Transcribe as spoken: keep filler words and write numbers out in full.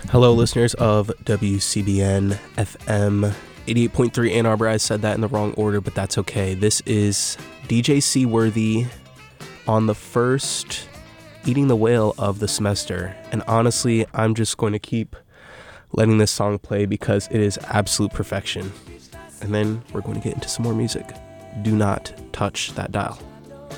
Hello, listeners of W C B N F M eighty-eight point three Ann Arbor. I said that in the wrong order, but that's okay. This is D J Seaworthy on the first Eating the Whale of the semester. And honestly, I'm just going to keep letting this song play because it is absolute perfection. And then we're going to get into some more music. Do not touch that dial.